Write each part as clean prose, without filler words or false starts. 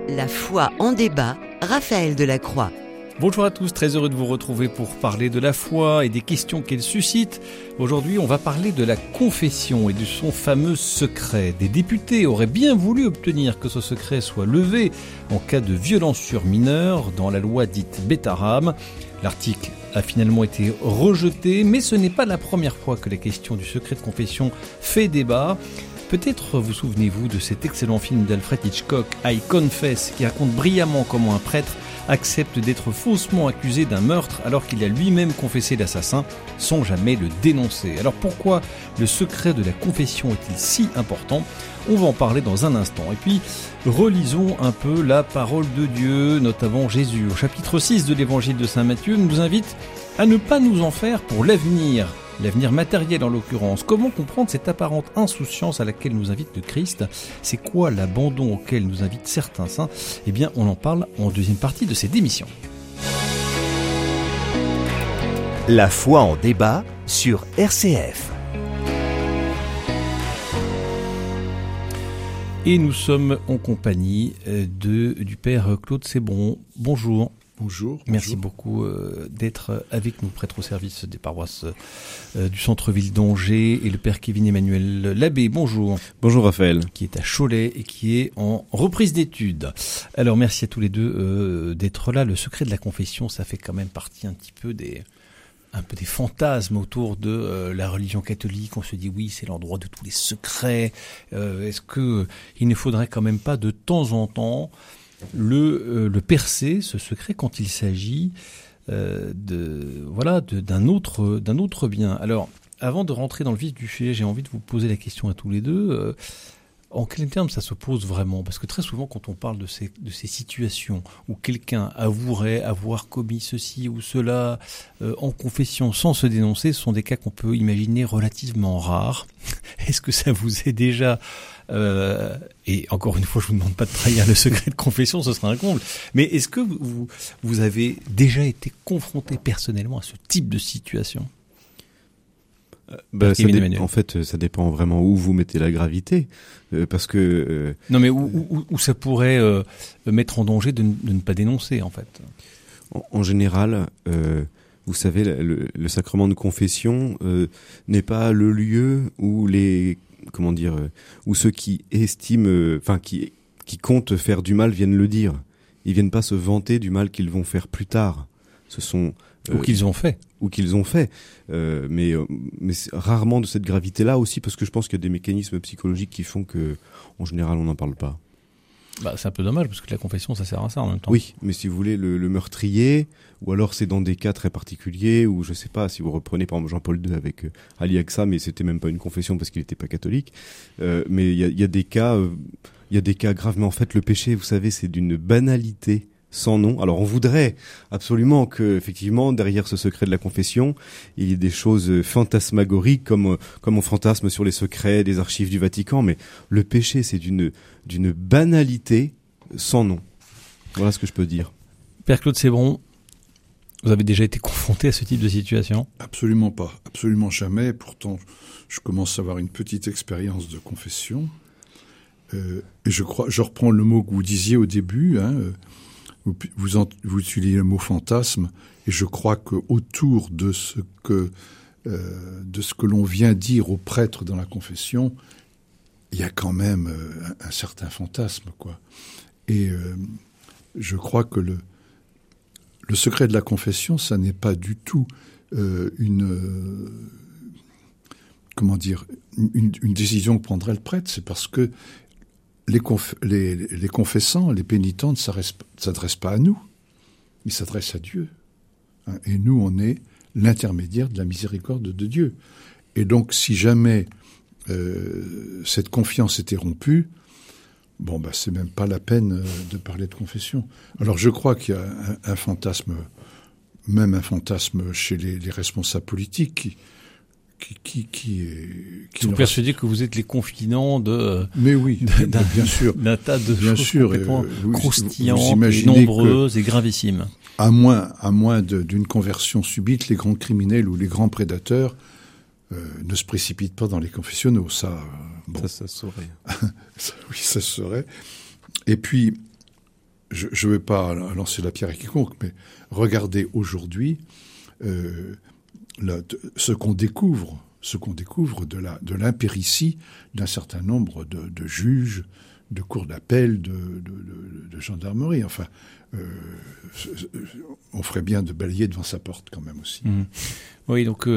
La foi en débat, Raphaël Delacroix. Bonjour à tous, très heureux de vous retrouver pour parler de la foi et des questions qu'elle suscite. Aujourd'hui, on va parler de la confession et de son fameux secret. Des députés auraient bien voulu obtenir que ce secret soit levé en cas de violence sur mineurs dans la loi dite Betaram. L'article a finalement été rejeté, mais ce n'est pas la première fois que la question du secret de confession fait débat. Peut-être vous souvenez-vous de cet excellent film d'Alfred Hitchcock, I Confess, qui raconte brillamment comment un prêtre accepte d'être faussement accusé d'un meurtre alors qu'il a lui-même confessé l'assassin sans jamais le dénoncer. Alors pourquoi le secret de la confession est-il si important ? On va en parler dans un instant. Et puis, relisons un peu la parole de Dieu, notamment Jésus. Au chapitre 6 de l'évangile de Saint Matthieu, nous invite à ne pas nous en faire pour l'avenir matériel en l'occurrence. Comment comprendre cette apparente insouciance à laquelle nous invite le Christ ? C'est quoi l'abandon auquel nous invitent certains saints ? Eh bien, on en parle en deuxième partie de cette émission. La foi en débat sur RCF. Et nous sommes en compagnie du Père Claude Sébron. Bonjour. Bonjour. Merci beaucoup d'être avec nous, prêtre au service des paroisses du centre-ville d'Angers, et le Père Kevin Emmanuel Labbé. Bonjour. Bonjour Raphaël. Qui est à Cholet et qui est en reprise d'études. Alors merci à tous les deux d'être là. Le secret de la confession, ça fait quand même partie un peu des fantasmes autour de la religion catholique. On se dit oui, c'est l'endroit de tous les secrets. Est-ce que il ne faudrait quand même pas de temps en temps le percer, ce secret, quand il s'agit d'un autre bien. Alors, avant de rentrer dans le vif du sujet, j'ai envie de vous poser la question à tous les deux. En quels termes ça se pose vraiment ? Parce que très souvent, quand on parle de ces situations où quelqu'un avouerait avoir commis ceci ou cela en confession sans se dénoncer, ce sont des cas qu'on peut imaginer relativement rares. Est-ce que ça vous est déjà... et encore une fois, je vous demande pas de trahir le secret de confession, ce serait un comble. Mais est-ce que vous avez déjà été confronté personnellement à ce type de situation ? En fait, ça dépend vraiment où vous mettez la gravité, parce que... Non, mais où ça pourrait mettre en danger de ne pas dénoncer, en fait. En général, vous savez, le sacrement de confession n'est pas le lieu où où ceux qui estiment, qui comptent faire du mal viennent le dire. Ils viennent pas se vanter du mal qu'ils vont faire plus tard. Ce sont ou qu'ils ont fait. Mais c'est rarement de cette gravité-là aussi, parce que je pense qu'il y a des mécanismes psychologiques qui font que, en général, on n'en parle pas. C'est un peu dommage, parce que la confession, ça sert à ça en même temps. Oui, mais si vous voulez, le meurtrier, ou alors c'est dans des cas très particuliers, ou je sais pas, si vous reprenez par exemple Jean-Paul II avec Ali Aqsa, mais c'était même pas une confession parce qu'il n'était pas catholique, mais il y a des cas graves, mais en fait le péché, vous savez, c'est d'une banalité sans nom. Alors on voudrait absolument que, effectivement, derrière ce secret de la confession, il y ait des choses fantasmagoriques, comme on fantasme sur les secrets des archives du Vatican, mais le péché, c'est d'une banalité sans nom. Voilà ce que je peux dire. Père Claude Sébron, vous avez déjà été confronté à ce type de situation ? Absolument pas, absolument jamais. Pourtant, je commence à avoir une petite expérience de confession. Et je reprends le mot que vous disiez au début, vous utilisez le mot fantasme, et je crois que autour de ce que l'on vient dire aux prêtres dans la confession, il y a quand même un certain fantasme, quoi. Et je crois que le secret de la confession, ça n'est pas du tout une décision que prendrait le prêtre. C'est parce que les confessants, les pénitents ne s'adressent pas à nous, ils s'adressent à Dieu. Et nous, on est l'intermédiaire de la miséricorde de Dieu. Et donc, si jamais cette confiance était rompue, c'est même pas la peine de parler de confession. Alors, je crois qu'il y a un fantasme, même un fantasme chez les responsables politiques qui vous persuadez que vous êtes les confidents mais oui, bien sûr, d'un tas de bien choses sûr, complètement croustillantes, vous et nombreuses et gravissimes. À moins d'une conversion subite, les grands criminels ou les grands prédateurs ne se précipitent pas dans les confessionnaux. Ça, ça se saurait. Oui, ça se saurait. Et puis, je ne vais pas lancer la pierre à quiconque, mais regardez aujourd'hui ce qu'on découvre de l'impéritie d'un certain nombre de juges, de cours d'appel, de gendarmerie. Enfin, on ferait bien de balayer devant sa porte quand même aussi. Mmh. Oui, donc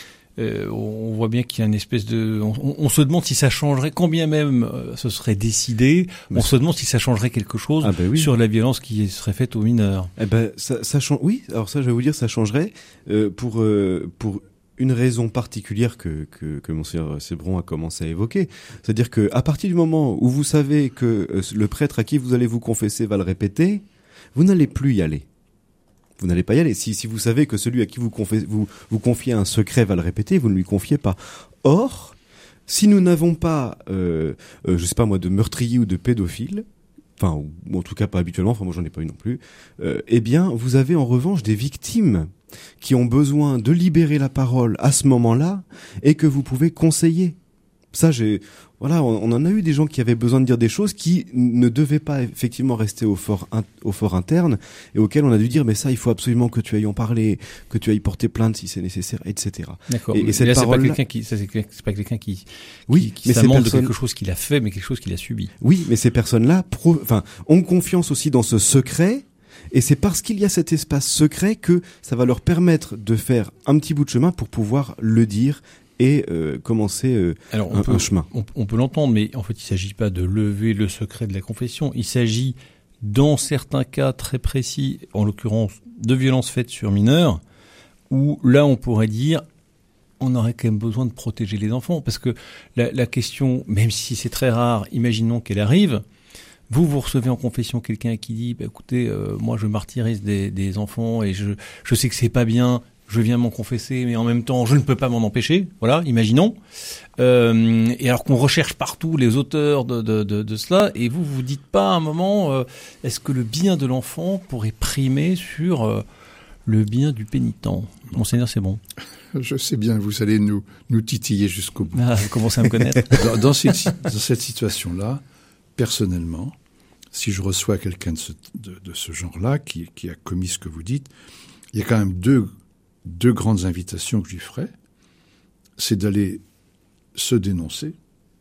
on voit bien qu'il y a une espèce de... On se demande si ça changerait, quand bien même ce serait décidé, on se demande si ça changerait quelque chose sur la violence qui serait faite aux mineurs. Eh ben, ça change. Oui, alors ça, je vais vous dire, ça changerait pour une raison particulière que Monseigneur Sebron a commencé à évoquer. C'est-à-dire que à partir du moment où vous savez que le prêtre à qui vous allez vous confesser va le répéter, vous n'allez plus y aller. Vous n'allez pas y aller. Si vous savez que celui à qui vous confiez un secret va le répéter, vous ne lui confiez pas. Or, si nous n'avons pas, je sais pas moi, de meurtriers ou de pédophiles, enfin, ou en tout cas pas habituellement, enfin moi j'en ai pas eu non plus, eh bien, vous avez en revanche des victimes qui ont besoin de libérer la parole à ce moment-là et que vous pouvez conseiller. Ça, on en a eu des gens qui avaient besoin de dire des choses qui ne devaient pas effectivement rester au fort interne et auxquels on a dû dire mais ça il faut absolument que tu ailles en parler, que tu ailles porter plainte si c'est nécessaire, etc. D'accord. Et cette parole, c'est pas quelqu'un qui mais s'amende de quelque chose qu'il a fait, mais quelque chose qu'il a subi. Oui, mais ces personnes-là, ont confiance aussi dans ce secret. Et c'est parce qu'il y a cet espace secret que ça va leur permettre de faire un petit bout de chemin pour pouvoir le dire et commencer un chemin. On peut l'entendre, mais en fait, il ne s'agit pas de lever le secret de la confession. Il s'agit, dans certains cas très précis, en l'occurrence de violences faites sur mineurs, où là, on pourrait dire, on aurait quand même besoin de protéger les enfants. Parce que la question, même si c'est très rare, imaginons qu'elle arrive, vous recevez en confession quelqu'un qui dit écoutez, moi je martyrise des enfants et je sais que c'est pas bien, je viens m'en confesser, mais en même temps je ne peux pas m'en empêcher. Voilà, imaginons. Et alors qu'on recherche partout les auteurs de cela, et vous dites pas à un moment est-ce que le bien de l'enfant pourrait primer sur le bien du pénitent? Monseigneur, c'est bon. Je sais bien, vous allez nous titiller jusqu'au bout. Ah, vous commencez à me connaître. Dans cette situation-là, personnellement, si je reçois quelqu'un de ce genre-là, qui a commis ce que vous dites, il y a quand même deux grandes invitations que je lui ferai. C'est d'aller se dénoncer,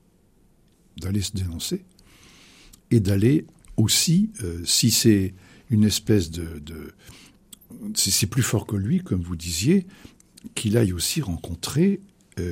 et d'aller aussi, si c'est une espèce si c'est plus fort que lui, comme vous disiez, qu'il aille aussi rencontrer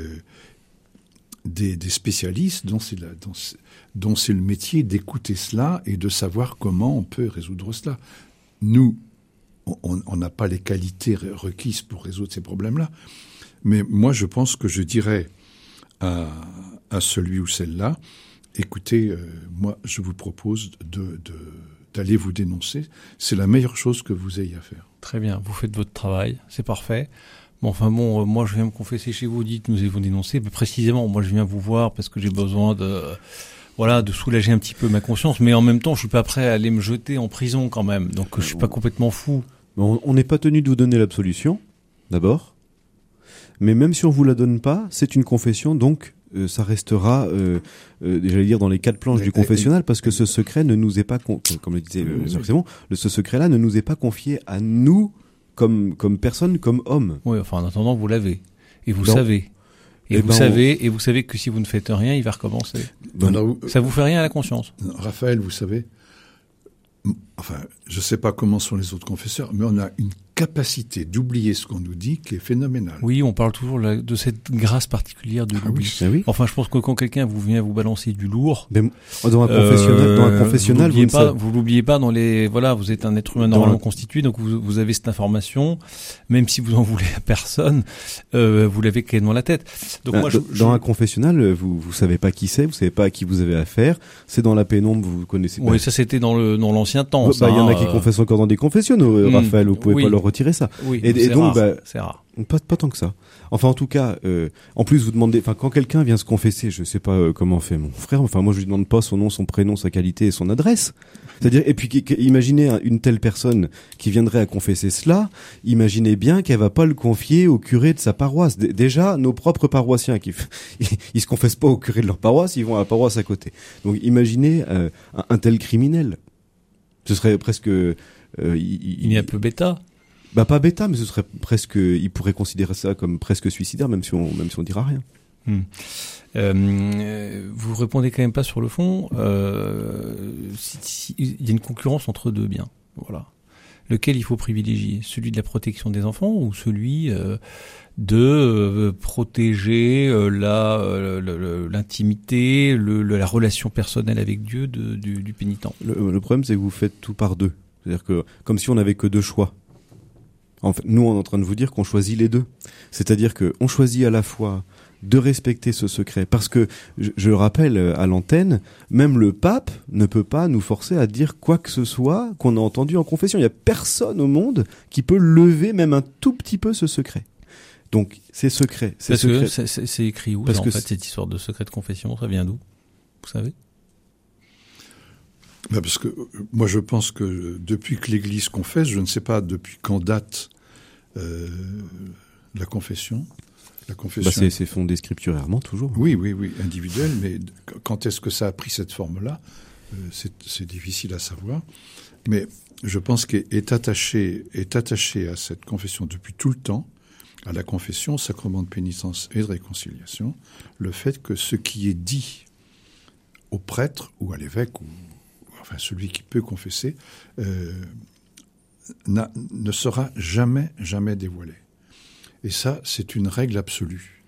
des spécialistes dont c'est le métier d'écouter cela et de savoir comment on peut résoudre cela. Nous, on n'a pas les qualités requises pour résoudre ces problèmes-là. Mais moi, je pense que je dirais à celui ou celle-là, écoutez, moi, je vous propose d'aller vous dénoncer. C'est la meilleure chose que vous ayez à faire. Très bien, vous faites votre travail, c'est parfait. Moi je viens me confesser chez vous, dites nous avons dénoncé, mais précisément, moi je viens vous voir parce que j'ai besoin de soulager un petit peu ma conscience, mais en même temps je suis pas prêt à aller me jeter en prison quand même, donc je suis pas complètement fou. On n'est pas tenu de vous donner l'absolution, d'abord, mais même si on vous la donne pas, c'est une confession, donc ça restera, j'allais dire, dans les quatre planches du confessionnal, parce que ce secret ne nous est pas, comme le disait c'est bon, ce secret-là ne nous est pas confié à nous comme personne, comme homme. Oui, enfin, en attendant, vous l'avez. Et vous savez. Et vous savez que si vous ne faites rien, il va recommencer. Ça vous fait rien à la conscience. Raphaël, vous savez, enfin, je ne sais pas comment sont les autres confesseurs, mais on a une capacité d'oublier ce qu'on nous dit qui est phénoménale. Oui, on parle toujours de cette grâce particulière de l'oubli. Oui. Enfin, je pense que quand quelqu'un vient vous balancer du lourd, dans un confessionnal, vous l'oubliez pas dans les, voilà, vous êtes un être humain normalement constitué, donc vous avez cette information, même si vous en voulez à personne, vous l'avez quand même dans la tête. Donc dans un confessionnal, vous savez pas qui c'est, vous savez pas à qui vous avez affaire, c'est dans la pénombre, vous connaissez pas. Oui, ça c'était dans l'ancien temps. Il y en a qui confessent encore dans des confessionnaux, Raphaël, vous pouvez pas leur retirer ça. Oui, et donc, c'est rare. Pas tant que ça. Enfin, en tout cas, en plus, vous demandez, enfin, quand quelqu'un vient se confesser, je sais pas comment fait mon frère, enfin, moi, je lui demande pas son nom, son prénom, sa qualité et son adresse. C'est-à-dire, et puis, imaginez une telle personne qui viendrait à confesser cela, imaginez bien qu'elle va pas le confier au curé de sa paroisse. Déjà, nos propres paroissiens, ils se confessent pas au curé de leur paroisse, ils vont à la paroisse à côté. Donc, imaginez un tel criminel. Ce serait presque... il est un peu bêta. Bah pas bêta, mais ce serait presque... Il pourrait considérer ça comme presque suicidaire, même si on dira rien. Vous répondez quand même pas sur le fond. Il y a une concurrence entre deux biens. Voilà. Lequel il faut privilégier ? Celui de la protection des enfants ou celui de protéger l'intimité, la relation personnelle avec Dieu du pénitent ? Le problème, c'est que vous faites tout par deux. C'est-à-dire que comme si on n'avait que deux choix. En fait, nous, on est en train de vous dire qu'on choisit les deux. C'est-à-dire qu'on choisit à la fois de respecter ce secret. Parce que, je le rappelle à l'antenne, même le pape ne peut pas nous forcer à dire quoi que ce soit qu'on a entendu en confession. Il n'y a personne au monde qui peut lever même un tout petit peu ce secret. Donc, c'est secret. Parce que c'est écrit où, en fait, cette histoire de secret de confession ? Ça vient d'où ? Vous savez ? Parce que moi, je pense que depuis que l'Église confesse, je ne sais pas depuis quand date la confession. La confession. C'est fondé scripturairement toujours. Oui, individuel, mais quand est-ce que ça a pris cette forme-là ? C'est difficile à savoir. Mais je pense qu'est attaché à cette confession depuis tout le temps, à la confession, sacrement de pénitence et de réconciliation, le fait que ce qui est dit au prêtre ou à l'évêque, ou enfin celui qui peut confesser, ne sera jamais dévoilé. Et ça, c'est une règle absolue.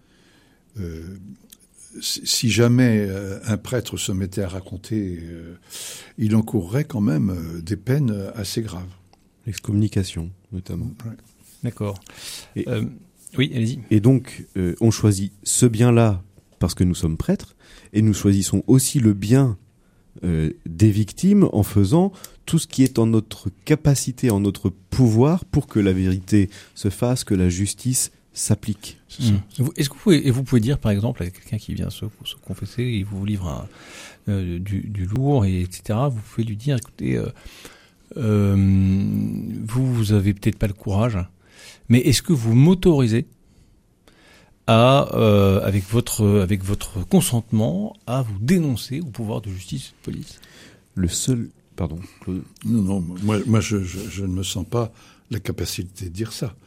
Si jamais un prêtre se mettait à raconter, il encourrait quand même des peines assez graves. L'excommunication, notamment. Ouais. D'accord. Oui, allez-y. Et donc, on choisit ce bien-là parce que nous sommes prêtres, et nous choisissons aussi le bien des victimes en faisant tout ce qui est en notre capacité, en notre pouvoir pour que la vérité se fasse, que la justice s'applique. Est-ce que vous pouvez dire, par exemple, à quelqu'un qui vient se confesser, il vous livre du lourd, etc., vous pouvez lui dire, écoutez, vous avez peut-être pas le courage, mais est-ce que vous m'autorisez avec votre consentement, à vous dénoncer au pouvoir de justice et de police ? Le seul... Pardon, Claude. Non, moi je ne me sens pas la capacité de dire ça.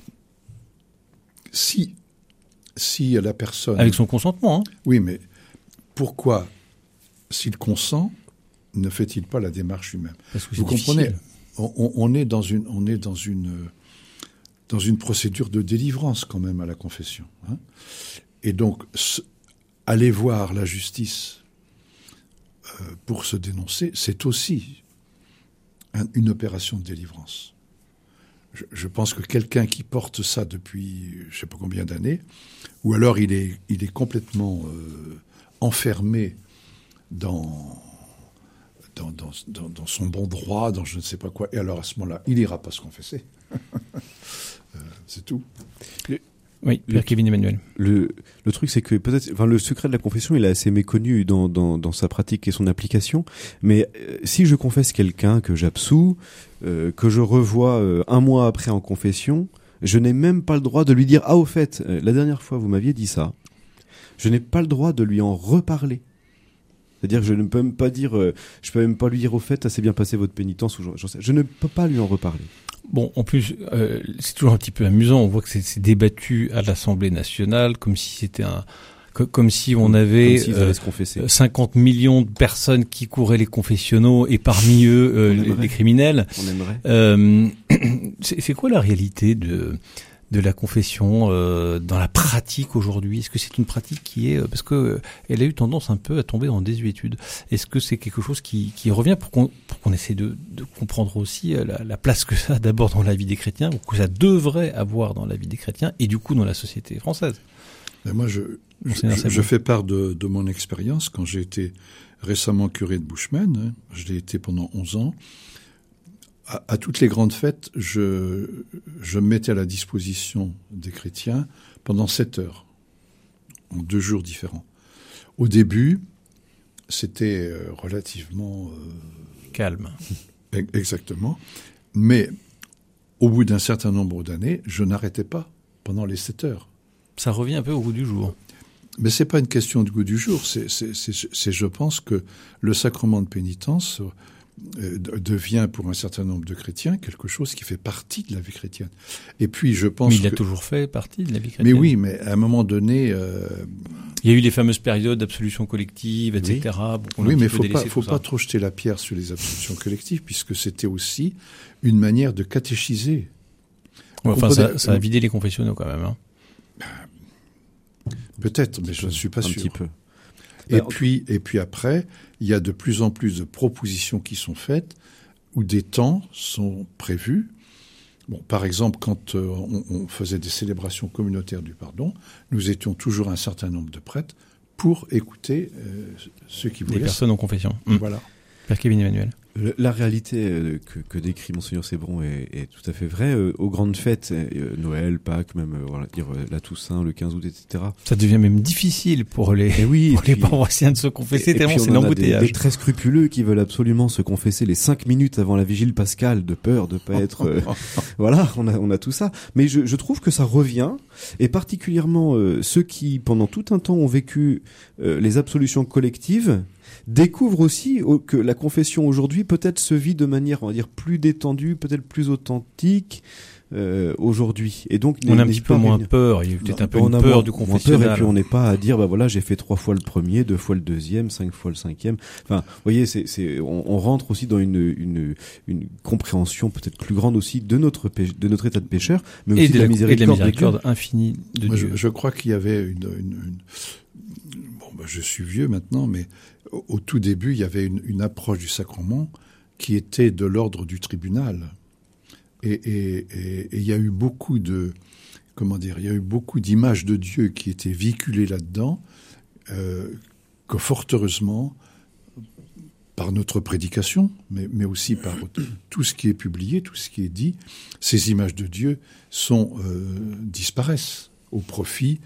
Si la personne... Avec son consentement, hein. Oui, mais pourquoi, s'il consent, ne fait-il pas la démarche lui-même ? Parce que vous comprenez, on est dans une procédure de délivrance quand même à la confession. Hein. Et donc, aller voir la justice pour se dénoncer, c'est aussi une opération de délivrance. Je pense que quelqu'un qui porte ça depuis je ne sais pas combien d'années, ou alors il est complètement enfermé dans son bon droit, dans je ne sais pas quoi, et alors à ce moment-là, il n'ira pas se confesser. C'est tout. Oui, Père Kevin Emmanuel. Le truc, c'est que peut-être, le secret de la confession, il est assez méconnu dans sa pratique et son application. Mais si je confesse quelqu'un que j'absous, que je revois un mois après en confession, je n'ai même pas le droit de lui dire « Ah, au fait, la dernière fois, vous m'aviez dit ça ». Je n'ai pas le droit de lui en reparler. C'est-à-dire que je ne peux même pas dire, je peux même pas lui dire « Au fait, ça s'est bien passé votre pénitence » ou je ne peux pas lui en reparler. Bon, en plus, c'est toujours un petit peu amusant. On voit que c'est débattu à l'Assemblée nationale comme si c'était comme si on avait 50 millions de personnes qui couraient les confessionnaux et parmi eux les criminels. On aimerait. C'est quoi la réalité de la confession dans la pratique aujourd'hui ? Est-ce que c'est une pratique qui est parce que elle a eu tendance un peu à tomber en désuétude. Est-ce que c'est quelque chose qui revient pour qu'on essaie de comprendre aussi la place que ça a d'abord dans la vie des chrétiens, ou que ça devrait avoir dans la vie des chrétiens et du coup dans la société française ? Mais moi, je fais part de mon expérience quand j'ai été récemment curé de Bushman. Hein, je l'ai été pendant 11 ans. À toutes les grandes fêtes, je me mettais à la disposition des chrétiens pendant 7 heures, en 2 jours différents. Au début, c'était relativement... calme. Exactement. Mais au bout d'un certain nombre d'années, je n'arrêtais pas pendant les 7 heures. Ça revient un peu au goût du jour. Mais c'est pas une question de goût du jour. C'est je pense que le sacrement de pénitence devient pour un certain nombre de chrétiens quelque chose qui fait partie de la vie chrétienne. Et puis je pense mais il a toujours fait partie de la vie chrétienne. Mais oui, mais à un moment donné... il y a eu les fameuses périodes d'absolution collective, etc. Oui, mais faut pas trop jeter la pierre sur les absolutions collectives, puisque c'était aussi une manière de catéchiser. Ouais, enfin, ça a vidé les confessionnaux quand même. Hein. Peut-être, mais je ne suis pas sûr. Un petit peu. Et puis après, il y a de plus en plus de propositions qui sont faites, où des temps sont prévus. Bon, par exemple, quand on faisait des célébrations communautaires du pardon, nous étions toujours un certain nombre de prêtres pour écouter ceux qui voulaient. Les personnes en confession. Voilà. Père Kevin Emmanuel. La réalité que décrit Monseigneur Sébron est tout à fait vraie. Aux grandes fêtes, Noël, Pâques, même la Toussaint, le 15 août, etc. Ça devient même difficile pour les paroissiens de se confesser, tellement c'est l'embouteillage. Des très scrupuleux qui veulent absolument se confesser les 5 minutes avant la vigile pascale, de peur de pas être... Voilà, on a tout ça. Mais je trouve que ça revient, et particulièrement ceux qui, pendant tout un temps, ont vécu les absolutions collectives, découvre aussi que la confession aujourd'hui peut-être se vit de manière, on va dire, plus détendue, peut-être plus authentique aujourd'hui. Et donc on a un petit peu moins peur. Il y a peut-être un peu une peur du confessionnal. Et puis on n'est pas à dire voilà, j'ai fait 3 fois le premier, 2 fois le deuxième, 5 fois le cinquième. Enfin, vous voyez, on rentre aussi dans une compréhension peut-être plus grande aussi de notre état de pécheur, mais aussi de la miséricorde de infinie de Dieu. Je crois qu'il y avait je suis vieux maintenant, mais au tout début, il y avait une approche du sacrement qui était de l'ordre du tribunal. Et il y a eu beaucoup d'images de Dieu qui étaient véhiculées là-dedans, que fort heureusement, par notre prédication, mais aussi par tout ce qui est publié, tout ce qui est dit, ces images de Dieu disparaissent au profit.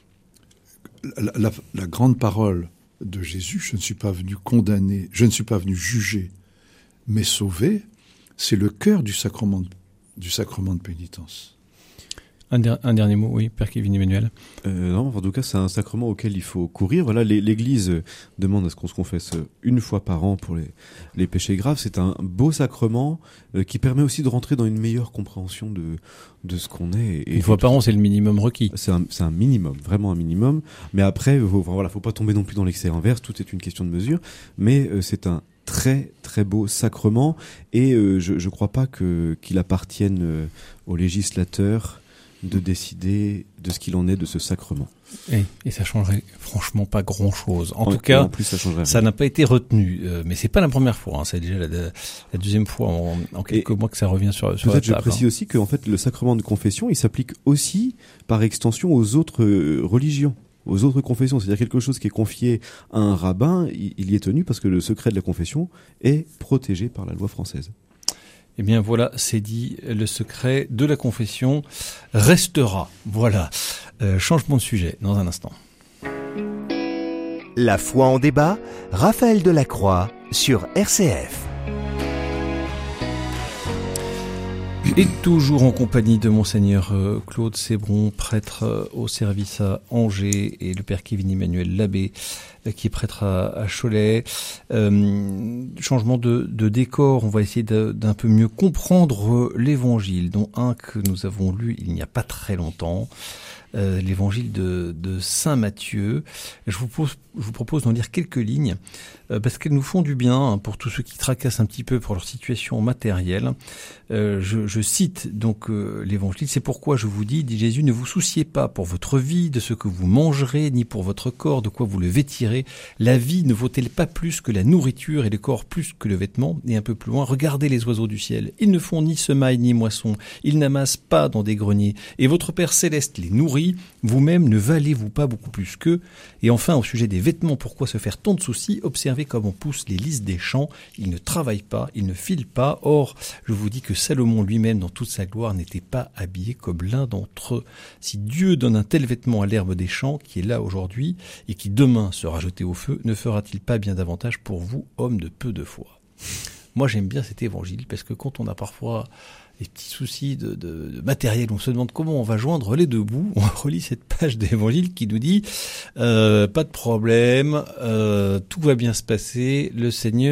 La grande parole de Jésus, je ne suis pas venu condamner, je ne suis pas venu juger, mais sauver, c'est le cœur du sacrement de pénitence. Un dernier mot, oui, Père Kevin Emmanuel. Non, en tout cas, c'est un sacrement auquel il faut courir. Voilà, l'Église demande à ce qu'on se confesse une fois par an pour les péchés graves. C'est un beau sacrement qui permet aussi de rentrer dans une meilleure compréhension de ce qu'on est. Une fois par an, c'est le minimum requis. C'est un minimum, vraiment un minimum. Mais après, faut pas tomber non plus dans l'excès inverse. Tout est une question de mesure. Mais c'est un très très beau sacrement et je crois pas qu'il appartienne aux législateurs de décider de ce qu'il en est de ce sacrement. Et ça changerait franchement pas grand-chose. En tout cas, ça n'a pas été retenu. Mais c'est pas la première fois. Hein. C'est déjà la deuxième fois en quelques mois que ça revient sur la table. Peut-être je précise aussi que en fait, le sacrement de confession, il s'applique aussi par extension aux autres religions, aux autres confessions. C'est-à-dire quelque chose qui est confié à un rabbin, il y est tenu parce que le secret de la confession est protégé par la loi française. Eh bien voilà, c'est dit, le secret de la confession restera. Voilà, changement de sujet dans un instant. La foi en débat, Raphaël Delacroix sur RCF. Et toujours en compagnie de Monseigneur Claude Sébron, prêtre au service à Angers, et le Père Kevin Emmanuel Labbé, qui est prêtre à Cholet. Changement de décor, on va essayer d'un peu mieux comprendre l'Évangile, dont un que nous avons lu il n'y a pas très longtemps, l'Évangile de Saint Matthieu. Je vous propose d'en lire quelques lignes, parce qu'elles nous font du bien pour tous ceux qui tracassent un petit peu pour leur situation matérielle. Je cite donc l'Évangile. « C'est pourquoi je vous dis, dit Jésus, ne vous souciez pas pour votre vie, de ce que vous mangerez, ni pour votre corps, de quoi vous le vêtirez. La vie ne vaut-elle pas plus que la nourriture et le corps plus que le vêtement ?» Et un peu plus loin, « Regardez les oiseaux du ciel. Ils ne font ni semaille ni moisson. Ils n'amassent pas dans des greniers. Et votre Père céleste les nourrit. Vous-même ne valez-vous pas beaucoup plus qu'eux ? Et enfin, au sujet des vêtements, pourquoi se faire tant de soucis ? Observez comme on pousse les lys des champs. Ils ne travaillent pas, ils ne filent pas. Or, je vous dis que Salomon lui-même, dans toute sa gloire, n'était pas habillé comme l'un d'entre eux. Si Dieu donne un tel vêtement à l'herbe des champs, qui est là aujourd'hui, et qui demain sera jeté au feu, ne fera-t-il pas bien davantage pour vous, hommes de peu de foi ? Moi, j'aime bien cet évangile, parce que quand on a parfois des petits soucis de matériel, on se demande comment on va joindre les deux bouts, on relit cette page d'évangile qui nous dit pas de problème, tout va bien se passer, le Seigneur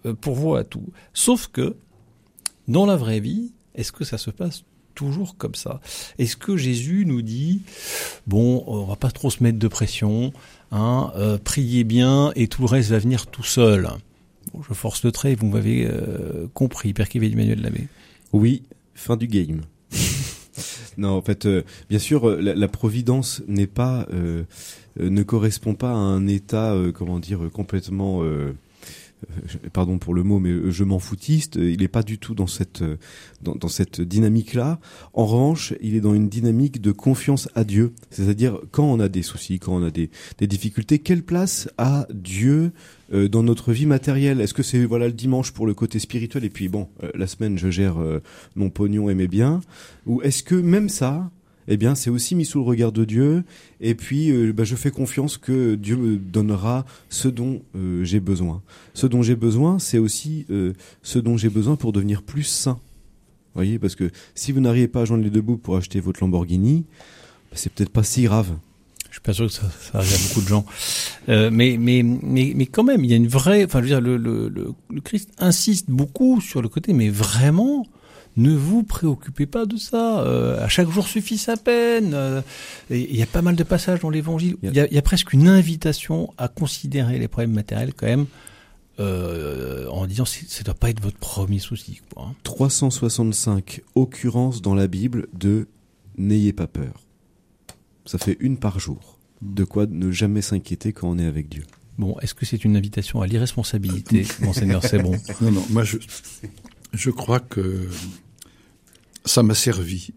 pourvoit à tout. Sauf que, dans la vraie vie, est-ce que ça se passe toujours comme ça? Est-ce que Jésus nous dit, bon, on va pas trop se mettre de pression, priez bien et tout le reste va venir tout seul? Bon, je force le trait, vous m'avez compris, Père Kévé Emmanuel Labbé. Oui, fin du game. Non, en fait, bien sûr, la providence n'est pas, ne correspond pas à un état, complètement, pardon pour le mot, mais je m'en foutiste. Il n'est pas du tout dans cette dynamique-là. En revanche, il est dans une dynamique de confiance à Dieu. C'est-à-dire, quand on a des soucis, quand on a des difficultés, quelle place a Dieu dans notre vie matérielle? Est-ce que c'est le dimanche pour le côté spirituel et puis la semaine je gère mon pognon et mes biens, ou est-ce que même ça, c'est aussi mis sous le regard de Dieu et puis je fais confiance que Dieu me donnera ce dont j'ai besoin. Ce dont j'ai besoin, c'est aussi ce dont j'ai besoin pour devenir plus saint. Vous voyez, parce que si vous n'arrivez pas à joindre les deux bouts pour acheter votre Lamborghini, c'est peut-être pas si grave. Je suis pas sûr que ça arrive à beaucoup de gens. Mais quand même, il y a une vraie, le Christ insiste beaucoup sur le côté, mais vraiment, ne vous préoccupez pas de ça. À chaque jour suffit sa peine. Il y a pas mal de passages dans l'Évangile. Il y a presque une invitation à considérer les problèmes matériels quand même, en disant ça doit pas être votre premier souci, quoi. 365 occurrences dans la Bible de n'ayez pas peur. Ça fait une par jour. De quoi ne jamais s'inquiéter quand on est avec Dieu. Bon, est-ce que c'est une invitation à l'irresponsabilité, Monseigneur? C'est bon. Non, moi je crois que ça m'a servi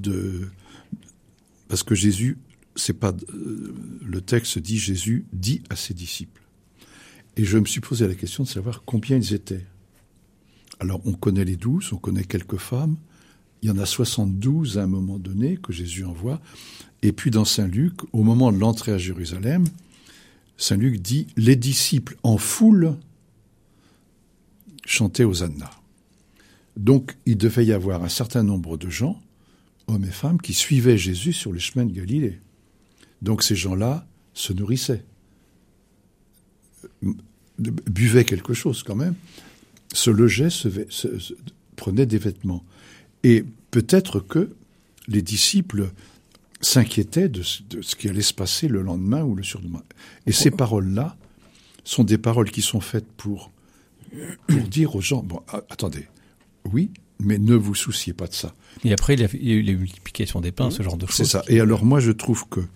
parce que Jésus, c'est pas le texte dit Jésus dit à ses disciples. Et je me suis posé la question de savoir combien ils étaient. Alors on connaît les 12, on connaît quelques femmes. Il y en a 72 à un moment donné que Jésus envoie. Et puis dans Saint Luc, au moment de l'entrée à Jérusalem, Saint Luc dit « Les disciples en foule chantaient Hosanna ». Donc il devait y avoir un certain nombre de gens, hommes et femmes, qui suivaient Jésus sur le chemin de Galilée. Donc ces gens-là se nourrissaient, buvaient quelque chose quand même, se logeaient, prenaient des vêtements. Et peut-être que les disciples s'inquiétaient de ce qui allait se passer le lendemain ou le surlendemain. Et ces paroles-là sont des paroles qui sont faites pour dire aux gens, bon, attendez, oui, mais ne vous souciez pas de ça. Et après, il y a eu la multiplication des pains, ce genre de choses. C'est ça. Et alors moi, je trouve que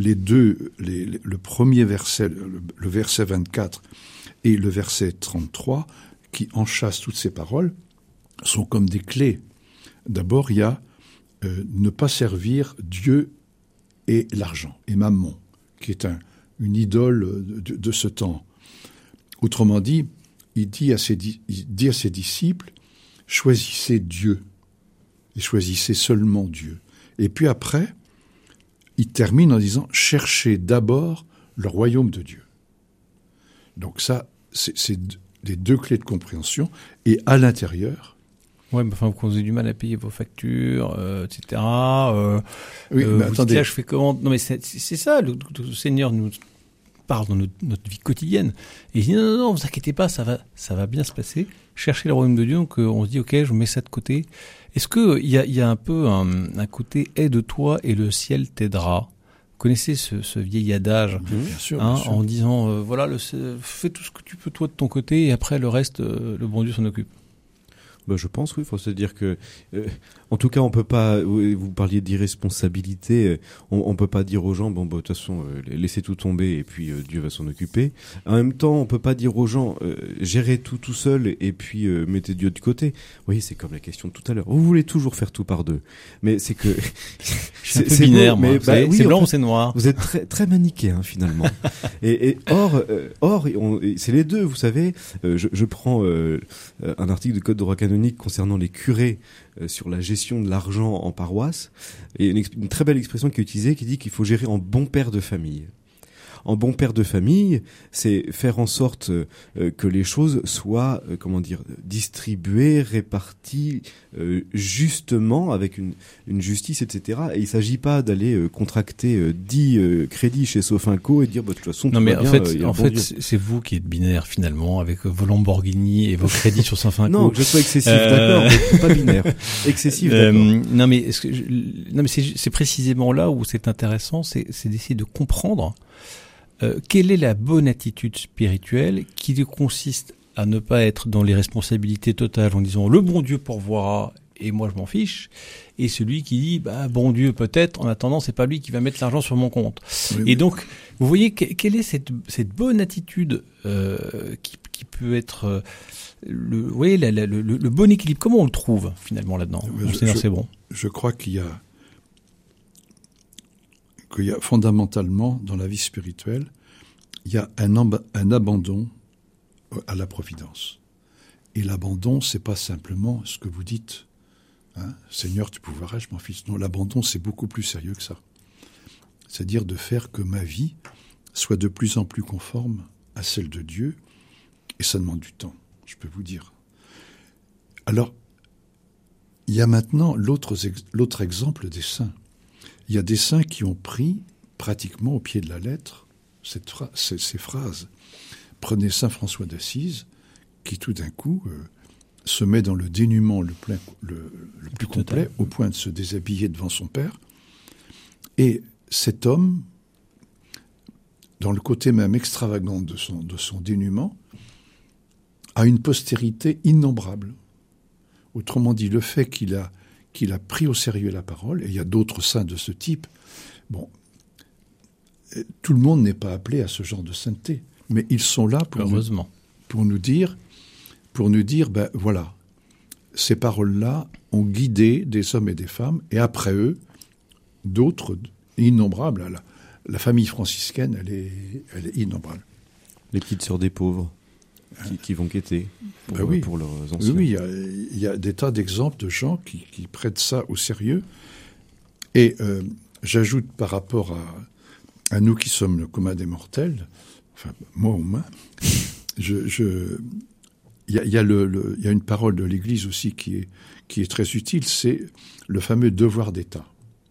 le premier verset, le verset 24 et le verset 33, qui enchâssent toutes ces paroles, sont comme des clés. D'abord, il y a ne pas servir Dieu et l'argent, et Mammon, qui est une idole de ce temps. Autrement dit, il dit à ses disciples, choisissez Dieu, et choisissez seulement Dieu. Et puis après, il termine en disant, cherchez d'abord le royaume de Dieu. Donc ça, c'est les deux clés de compréhension, et à l'intérieur, ouais, mais enfin, vous avez du mal à payer vos factures, etc. Oui, mais attendez. Là, je fais comment? Non, mais c'est ça. Le Seigneur nous parle dans notre vie quotidienne. Et il dit non, vous inquiétez pas, ça va bien se passer. Cherchez le royaume de Dieu. Donc, on se dit, ok, je mets ça de côté. Est-ce que il y a un peu un côté aide-toi et le ciel t'aidera? Vous connaissez ce vieil adage, bien sûr. en disant, fais tout ce que tu peux toi de ton côté et après le reste, le bon Dieu s'en occupe. Je pense, oui. Il faut se dire que, en tout cas, on peut pas. Vous parliez d'irresponsabilité. On peut pas dire aux gens, de toute façon, laissez tout tomber et puis Dieu va s'en occuper. En même temps, on peut pas dire aux gens, gérez tout seul et puis mettez Dieu de côté. Vous voyez, c'est comme la question de tout à l'heure. Vous voulez toujours faire tout par deux, mais c'est que c'est binaire, moi. C'est blanc ou c'est noir. Vous êtes très très manichéen finalement. et or, c'est les deux. Vous savez, je prends un article de Code de droit canonique concernant les curés sur la gestion de l'argent en paroisse, et une très belle expression qui est utilisée qui dit qu'il faut gérer en bon père de famille. en bon père de famille, c'est faire en sorte que les choses soient, distribuées, réparties justement, avec une justice, etc. Et il s'agit pas d'aller contracter 10 crédits chez Sofinco et dire de toute façon tout va bien. En fait, c'est vous qui êtes binaire finalement, avec vos Lamborghini et vos crédits sur Sofinco. Non, que je sois excessif, d'accord, mais pas binaire. Excessif, d'accord. C'est précisément là où c'est intéressant, c'est d'essayer de comprendre quelle est la bonne attitude spirituelle qui consiste à ne pas être dans les responsabilités totales en disant le bon Dieu pourvoira et moi je m'en fiche, et celui qui dit bon Dieu peut-être, en attendant c'est pas lui qui va mettre l'argent sur mon compte. Oui, et donc vous voyez quelle est cette bonne attitude qui peut être le bon équilibre. Comment on le trouve finalement là-dedans? C'est bon. Je crois qu'il y a fondamentalement dans la vie spirituelle, il y a un abandon à la providence. Et l'abandon, c'est pas simplement ce que vous dites, Seigneur, tu pourvoiras, je m'en fiche. Non, l'abandon, c'est beaucoup plus sérieux que ça. C'est-à-dire de faire que ma vie soit de plus en plus conforme à celle de Dieu, et ça demande du temps, je peux vous dire. Alors, il y a maintenant l'autre exemple des saints. Il y a des saints qui ont pris pratiquement au pied de la lettre ces phrases. Prenez saint François d'Assise, qui tout d'un coup se met dans le dénuement le plus complet, au point de se déshabiller devant son père. Et cet homme, dans le côté même extravagant de son dénuement, a une postérité innombrable. Autrement dit, le fait qu'il a pris au sérieux la parole, et il y a d'autres saints de ce type, tout le monde n'est pas appelé à ce genre de sainteté, mais ils sont là pour nous dire, voilà, ces paroles-là ont guidé des hommes et des femmes, et après eux, d'autres innombrables. La famille franciscaine, elle est innombrable. Les petites sœurs des pauvres qui vont quêter pour leurs anciens. Oui, il y a des tas d'exemples de gens qui prêtent ça au sérieux. Et j'ajoute par rapport à nous qui sommes le commun des mortels, enfin moi au moins, il y a une parole de l'Église aussi qui est très utile, c'est le fameux devoir d'État.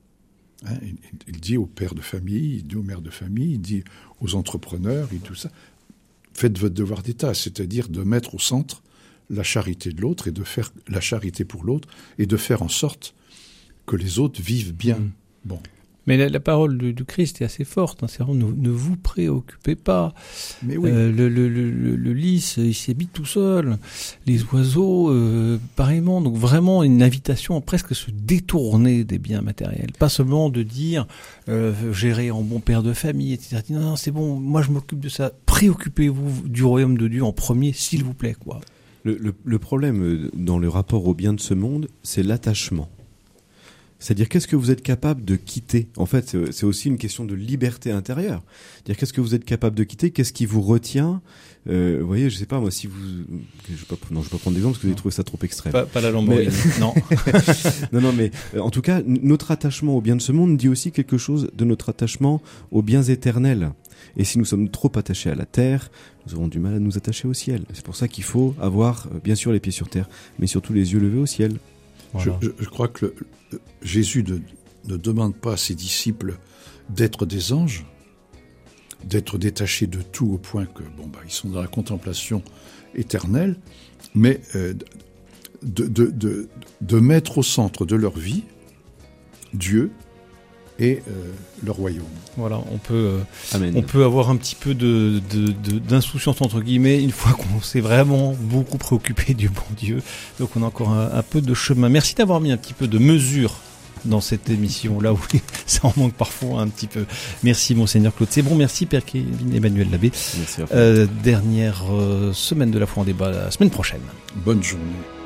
Il dit aux pères de famille, il dit aux mères de famille, il dit aux entrepreneurs, et tout ça. Faites votre devoir d'État, c'est-à-dire de mettre au centre la charité de l'autre et de faire la charité pour l'autre et de faire en sorte que les autres vivent bien. Bon. Mais la parole du Christ est assez forte. C'est vraiment ne vous préoccupez pas. Mais oui. Le lys, il s'habite tout seul. Les oiseaux, pareillement. Donc vraiment une invitation à presque se détourner des biens matériels. Pas seulement de dire gérer en bon père de famille, etc. Non, c'est bon. Moi, je m'occupe de ça. Préoccupez-vous du royaume de Dieu en premier, s'il vous plaît, quoi. Le problème dans le rapport aux biens de ce monde, c'est l'attachement. C'est-à-dire, qu'est-ce que vous êtes capable de quitter? En fait, c'est aussi une question de liberté intérieure. C'est-à-dire, qu'est-ce que vous êtes capable de quitter? Qu'est-ce qui vous retient? Vous voyez, je sais pas, moi, si vous... je vais pas prendre d'exemple parce que vous avez trouvé ça trop extrême. Pas la Lamborghini, non. Non, mais en tout cas, notre attachement aux biens de ce monde dit aussi quelque chose de notre attachement aux biens éternels. Et si nous sommes trop attachés à la terre, nous aurons du mal à nous attacher au ciel. C'est pour ça qu'il faut avoir, bien sûr, les pieds sur terre, mais surtout les yeux levés au ciel. Voilà. Je crois que Jésus ne demande pas à ses disciples d'être des anges, d'être détachés de tout au point que ils sont dans la contemplation éternelle, mais de mettre au centre de leur vie Dieu et le royaume. Voilà, on peut avoir un petit peu d'insouciance entre guillemets une fois qu'on s'est vraiment beaucoup préoccupé du bon Dieu. Donc on a encore un peu de chemin. Merci d'avoir mis un petit peu de mesure dans cette émission là où ça en manque parfois un petit peu. Merci Monseigneur Claude. C'est bon, merci Père Kevin Emmanuel Labbé. Merci. Dernière semaine de la foi en débat la semaine prochaine. Bonne journée.